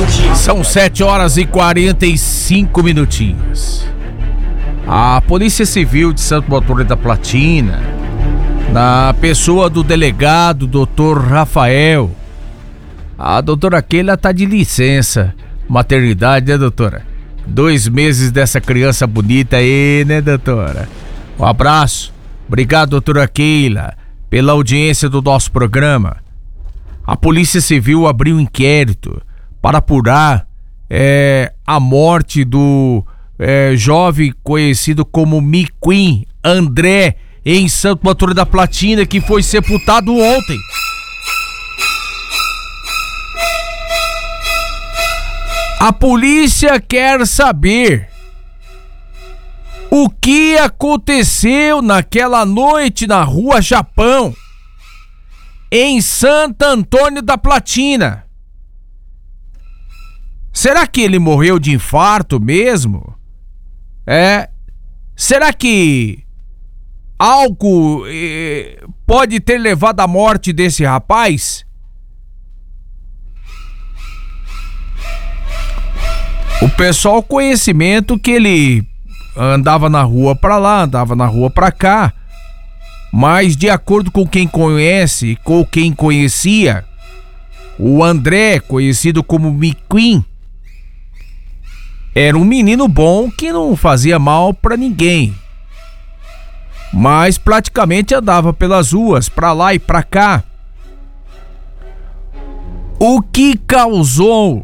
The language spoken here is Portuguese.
São 7h45. A Polícia Civil de Santo Antônio da Platina, na pessoa do delegado Dr. Rafael. A doutora Keila tá de licença maternidade, né, doutora? 2 meses dessa criança bonita aí, né, doutora? Um abraço. Obrigado, doutora Keila, pela audiência do nosso programa. A Polícia Civil abriu um inquérito para apurar a morte do jovem conhecido como McQueen André, em Santo Antônio da Platina, que foi sepultado ontem. A polícia quer saber o que aconteceu naquela noite na Rua Japão, em Santo Antônio da Platina. Será que ele morreu de infarto mesmo? Será que algo pode ter levado à morte desse rapaz? O pessoal conhecimento que ele andava na rua pra lá, andava na rua pra cá, mas de acordo com quem conhece, com quem conhecia, o André, conhecido como McQueen, era um menino bom que não fazia mal pra ninguém, mas praticamente andava pelas ruas, pra lá e pra cá. O que causou